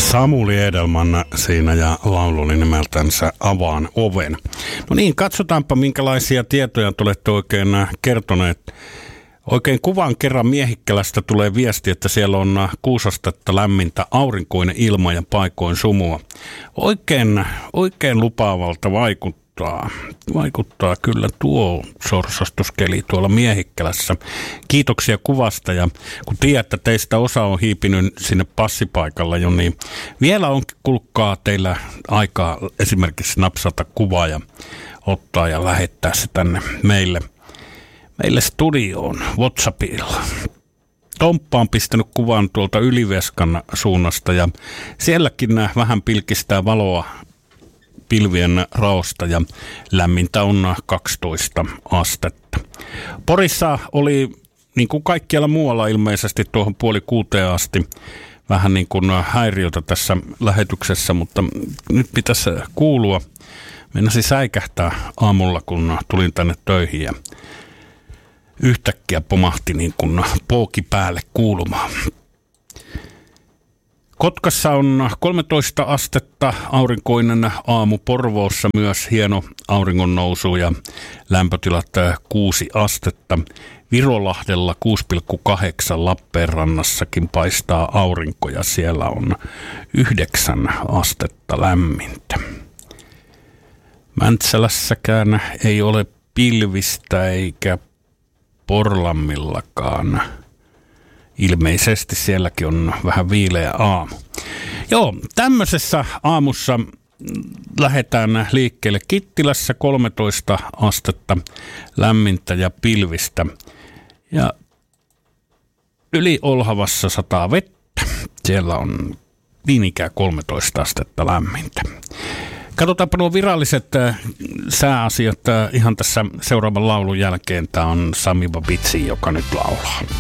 Samuli Edelman siinä ja laulu oli nimeltänsä Avaan oven. No niin, katsotaanpa minkälaisia tietoja te olette oikein kertoneet. Oikein kuvan kerran Miehikkälästä tulee viesti, että siellä on 6 astetta lämmintä, aurinkoinen ilma ja paikoin sumua. Oikein lupaavalta vaikuttaa kyllä tuo sorsastuskeli tuolla Miehikkälässä. Kiitoksia kuvasta, ja kun tiedät, että teistä osa on hiipinyt sinne passipaikalla jo, niin vielä on kulkkaa teillä aikaa esimerkiksi napsata kuvaa ja ottaa ja lähettää se tänne meille studioon WhatsAppilla. Tomppa on pistänyt kuvan tuolta Yliveskan suunnasta ja sielläkin vähän pilkistää valoa pilvien raosta ja lämmintä on 12 astetta. Porissa oli niin kuin kaikkialla muualla ilmeisesti tuohon 5:30 asti vähän niin kuin häiriötä tässä lähetyksessä, mutta nyt pitäisi kuulua. Mennäsi säikähtää aamulla, kun tulin tänne töihin ja yhtäkkiä pomahti niin kuin pooki päälle kuulumaan. Kotkassa on 13 astetta, aurinkoinen aamu, Porvoossa myös hieno auringonnousu ja lämpötilat 6 astetta. Virolahdella 6,8, Lappeenrannassakin paistaa aurinko ja siellä on 9 astetta lämmintä. Mäntsälässäkään ei ole pilvistä eikä Porlammillakaan. Ilmeisesti sielläkin on vähän viileä aamu. Joo, tämmöisessä aamussa lähdetään liikkeelle. Kittilässä 13 astetta lämmintä ja pilvistä. Ja yli Olhavassa sataa vettä. Siellä on niin ikään 13 astetta lämmintä. Katsotaanpa nuo viralliset sääasiat ihan tässä seuraavan laulun jälkeen. Tämä on Sami Babitsi, joka nyt laulaa.